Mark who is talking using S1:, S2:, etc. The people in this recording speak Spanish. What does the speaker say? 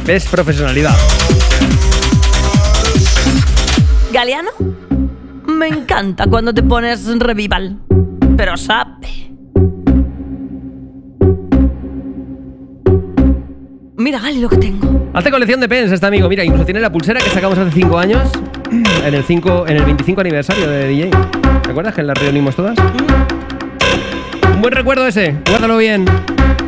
S1: ¿Ves? Profesionalidad.
S2: Galeano, me encanta cuando te pones revival, pero sabe. Mira, Gali, lo que tengo.
S1: Hace colección de pens este amigo. Mira, incluso tiene la pulsera que sacamos hace 5 años en el 25 aniversario de DJ. ¿Te acuerdas que las reunimos todas? Un buen recuerdo ese. Guárdalo bien.